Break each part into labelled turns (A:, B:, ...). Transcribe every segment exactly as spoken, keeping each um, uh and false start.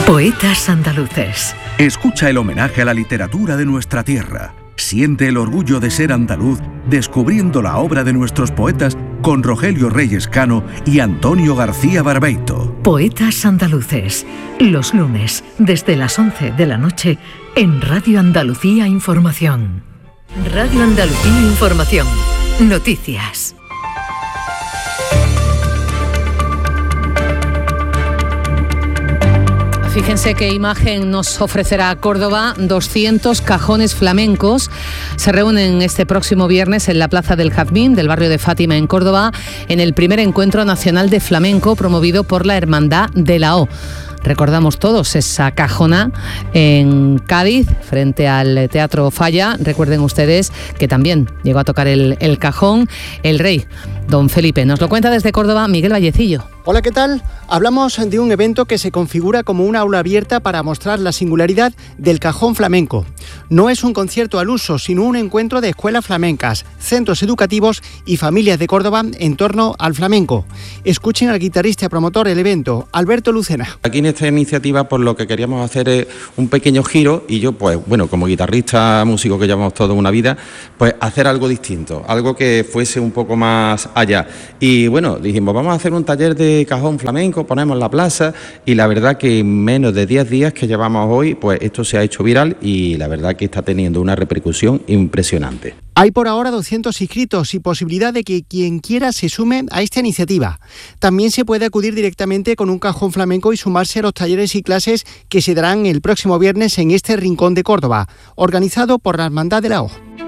A: Poetas andaluces.
B: Escucha el homenaje a la literatura de nuestra tierra. Siente el orgullo de ser andaluz descubriendo la obra de nuestros poetas con Rogelio Reyes Cano y Antonio García Barbeito.
A: Poetas andaluces. Los lunes, desde las once de la noche, en Radio Andalucía Información. Radio Andalucía Información. Noticias.
C: Fíjense qué imagen nos ofrecerá Córdoba. doscientos cajones flamencos se reúnen este próximo viernes en la Plaza del Jazmín del barrio de Fátima en Córdoba en el primer encuentro nacional de flamenco promovido por la Hermandad de la O. Recordamos todos esa cajona en Cádiz, frente al Teatro Falla. Recuerden ustedes que también llegó a tocar el, el cajón el rey, don Felipe. Nos lo cuenta desde Córdoba Miguel Vallecillo.
D: Hola, ¿qué tal? Hablamos de un evento que se configura como una aula abierta para mostrar la singularidad del cajón flamenco. No es un concierto al uso, sino un encuentro de escuelas flamencas, centros educativos y familias de Córdoba en torno al flamenco. Escuchen al guitarrista y promotor del evento, Alberto Lucena.
E: Aquí en esta iniciativa, pues lo que queríamos hacer es un pequeño giro y yo, pues bueno, como guitarrista, músico que llevamos toda una vida, pues hacer algo distinto, algo que fuese un poco más allá. Y bueno, dijimos, vamos a hacer un taller de cajón flamenco, ponemos la plaza y la verdad que en menos de diez días que llevamos hoy, pues esto se ha hecho viral y la verdad que está teniendo una repercusión impresionante.
D: Hay por ahora doscientos inscritos y posibilidad de que quien quiera se sume a esta iniciativa. También se puede acudir directamente con un cajón flamenco y sumarse a los talleres y clases que se darán el próximo viernes en este rincón de Córdoba, organizado por la Hermandad de la O.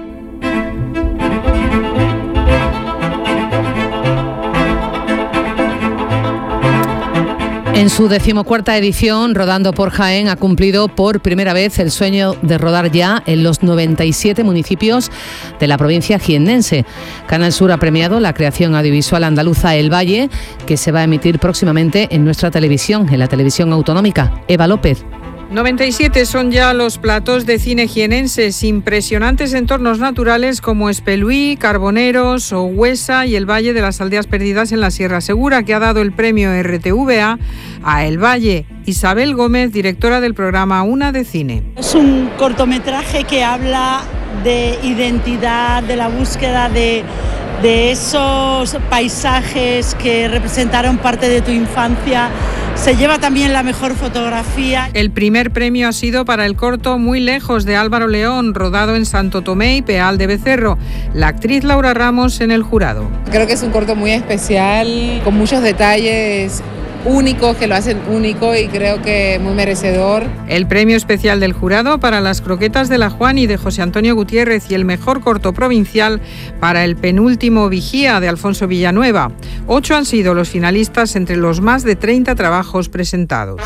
C: En su decimocuarta edición, Rodando por Jaén ha cumplido por primera vez el sueño de rodar ya en los noventa y siete municipios de la provincia jiennense. Canal Sur ha premiado la creación audiovisual andaluza El Valle, que se va a emitir próximamente en nuestra televisión, en la televisión autonómica. Eva López.
F: noventa y siete son ya los platos de cine jienenses, impresionantes entornos naturales como Espeluí, Carboneros, Huesa y el Valle de las Aldeas Perdidas en la Sierra Segura, que ha dado el premio R T V A a El Valle. Isabel Gómez, directora del programa Una de Cine.
G: Es un cortometraje que habla de identidad, de la búsqueda de, de esos paisajes que representaron parte de tu infancia. Se lleva también la mejor fotografía.
F: El primer premio ha sido para el corto Muy lejos de Álvaro León, rodado en Santo Tomé y Peal de Becerro. La actriz Laura Ramos en el jurado.
H: Creo que es un corto muy especial, con muchos detalles únicos que lo hacen único y creo que muy merecedor.
F: El premio especial del jurado para Las croquetas de la Juan y de José Antonio Gutiérrez y el mejor corto provincial para El penúltimo vigía de Alfonso Villanueva. Ocho han sido los finalistas entre los más de treinta trabajos presentados.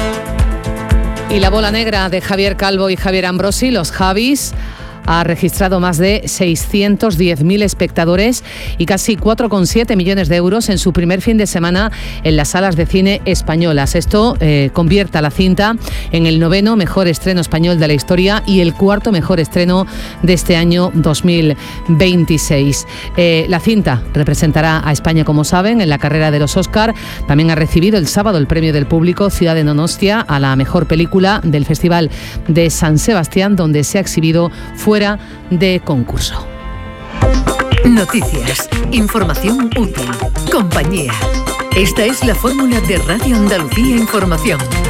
C: Y la bola negra de Javier Calvo y Javier Ambrosi, los Javis, ha registrado más de seiscientos diez mil espectadores y casi cuatro coma siete millones de euros en su primer fin de semana en las salas de cine españolas. Esto eh, convierte a la cinta en el noveno mejor estreno español de la historia y el cuarto mejor estreno de este año dos mil veintiséis. Eh, la cinta representará a España, como saben, en la carrera de los Oscar. También ha recibido el sábado el premio del público Ciudad de Donostia a la mejor película del Festival de San Sebastián, donde se ha exhibido fuera de concurso.
A: Noticias, información útil, compañía. Esta es la fórmula de Radio Andalucía Información.